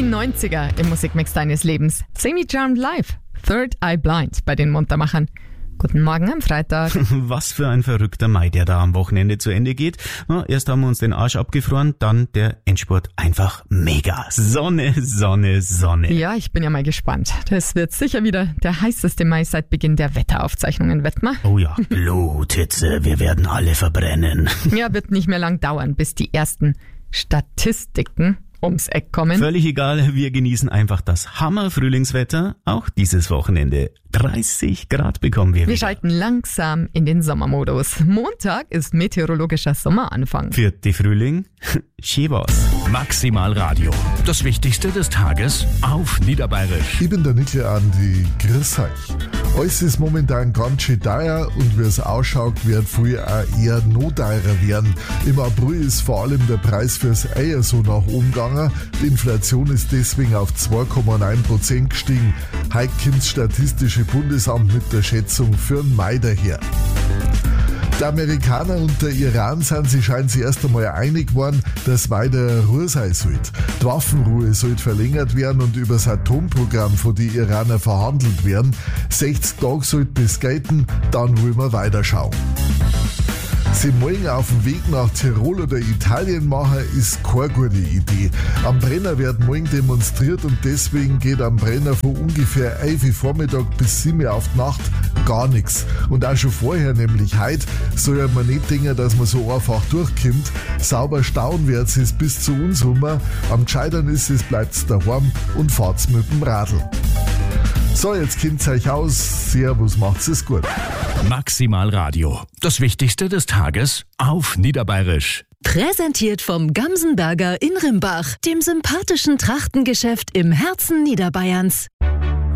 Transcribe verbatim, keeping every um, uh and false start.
neunziger im Musikmix deines Lebens. Semi Charmed Live, Third Eye Blind bei den Muntermachern. Guten Morgen am Freitag. Was für ein verrückter Mai, der da am Wochenende zu Ende geht. Na, erst haben wir uns den Arsch abgefroren, dann der Endspurt einfach mega. Sonne, Sonne, Sonne. Ja, ich bin ja mal gespannt. Das wird sicher wieder der heißeste Mai seit Beginn der Wetteraufzeichnungen, Wettmar. Oh ja, Bluthitze, wir werden alle verbrennen. Ja, wird nicht mehr lang dauern, bis die ersten Statistiken ums Eck kommen. Völlig egal, wir genießen einfach das Hammer-Frühlingswetter. Auch dieses Wochenende dreißig Grad bekommen wir wieder. Wir schalten langsam in den Sommermodus. Montag ist meteorologischer Sommeranfang. Vierte Frühling, schön war's. Maximal Radio. Das Wichtigste des Tages auf Niederbayerisch. Ich bin der Nickel Andi, grüß euch. Alles ist momentan ganz schön teuer und wie es ausschaut, wird viel auch eher noch teurer werden. Im April ist vor allem der Preis fürs Eier so nach oben gegangen. Die Inflation ist deswegen auf zwei Komma neun Prozent gestiegen. Heute kommt das Statistische Bundesamt mit der Schätzung für den Mai daher. Die Amerikaner und der Iran sind sich scheinbar erst einmal einig geworden, dass weiter Ruhe sein sollte. Die Waffenruhe sollte verlängert werden und über das Atomprogramm von den Iranern verhandelt werden. sechzig Tage sollte bis gelten, dann wollen wir weiterschauen. Sie morgen auf dem Weg nach Tirol oder Italien machen, ist keine gute Idee. Am Brenner wird morgen demonstriert und deswegen geht am Brenner von ungefähr elf Uhr Vormittag bis sieben Uhr auf die Nacht gar nichts. Und auch schon vorher, nämlich heute, soll man nicht denken, dass man so einfach durchkommt. Sauber stauen wird es bis zu uns rum. Am Gescheitern ist es, bleibt's daheim und fahrt's mit dem Radl. So, jetzt kennt's euch aus. Servus, macht's es gut. Maximal Radio. Das Wichtigste des Tages auf Niederbayerisch. Präsentiert vom Gamsenberger in Rimbach, dem sympathischen Trachtengeschäft im Herzen Niederbayerns.